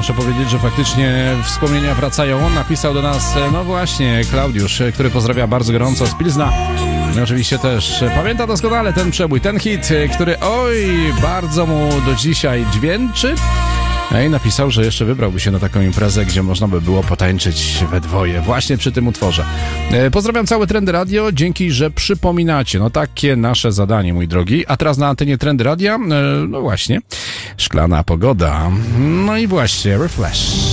muszę powiedzieć, że faktycznie wspomnienia wracają. Napisał do nas, no właśnie, Klaudiusz, który pozdrawia bardzo gorąco z Pilzna. No oczywiście też pamięta doskonale ten przebój, ten hit, który bardzo mu do dzisiaj dźwięczy. I napisał, że jeszcze wybrałby się na taką imprezę, gdzie można by było potańczyć we dwoje, właśnie przy tym utworze. Pozdrawiam całe Trendy Radio, dzięki, że przypominacie. No takie nasze zadanie, mój drogi. A teraz na antenie Trendy Radia, no właśnie, szklana pogoda. No i właśnie, Refresh.